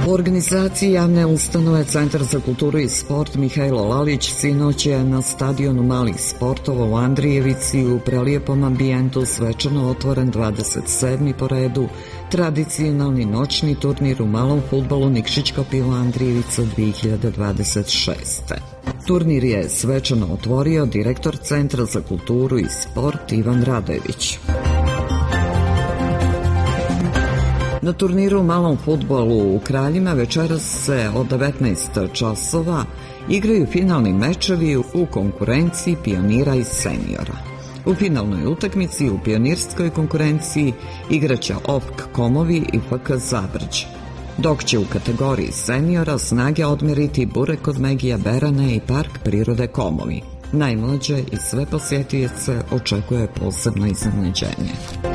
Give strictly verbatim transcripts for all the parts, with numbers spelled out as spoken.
U organizaciji javne ustanove Centar za kulturu i sport Mihajlo Lalić sinoć je na stadionu malih sportova u Andrijevici u prelijepom ambijentu svečano otvoren dvadeset sedmi po redu tradicionalni noćni turnir u malom fudbalu Nikšićka Pila Andrijevica dve hiljade dvadeset šeste. Turnir je svečano otvorio direktor Centra za kulturu i sport Ivan Radojević. Na turniru u malom fudbalu u Kraljima večeras se od devetnaest časova igraju finalni mečevi u konkurenciji pionira i seniora. U finalnoj utakmici u pionirskoj konkurenciji igraće O F K Komovi i F K Zabrđe, dok će u kategoriji seniora snage odmeriti Burek od Megija Berane i Park prirode Komovi. Najmlađe i sve posjetioce očekuje posebno iznenađenje.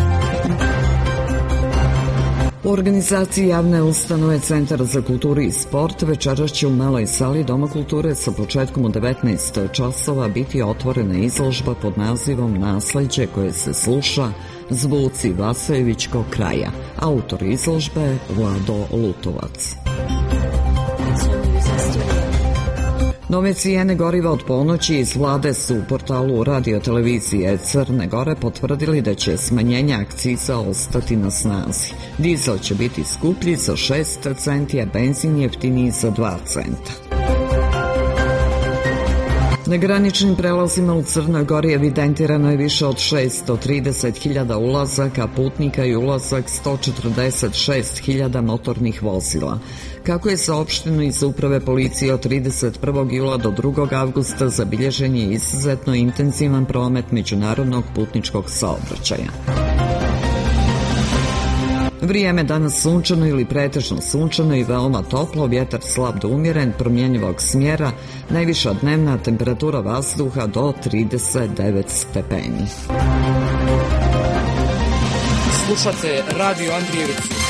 U organizaciji javne ustanove Centar za kulturu i sport večeras će u maloj sali Doma kulture sa početkom u devetnaest časova biti otvorena izložba pod nazivom Nasleđe koje se sluša, zvuci Vasojevićkog kraja. Autor izložbe Vlado Lutovac. Nove cijene goriva od ponoći iz vlade su u portalu radiotelevizije Crne Gore potvrdili da će smanjenje akciza ostati na snazi. Dizel će biti skuplji za šest centi, a benzin jeftiniji za dva centa. Na graničnim prelazima u Crnoj Gori evidentirano je više od šesto trideset hiljada ulazaka putnika i ulazak sto četrdeset šest hiljada motornih vozila. Kako je saopšteno iz Uprave policije, od trideset prvog jula do drugog avgusta zabilježen je izuzetno intenzivan promet međunarodnog putničkog saobraćaja. Vrijeme danas sunčano ili pretežno sunčano i veoma toplo, vjetar slab do umjeren, promjenjivog smjera, najviša dnevna temperatura vazduha do trideset devet stepeni. Slušate Radio Andrijevicu.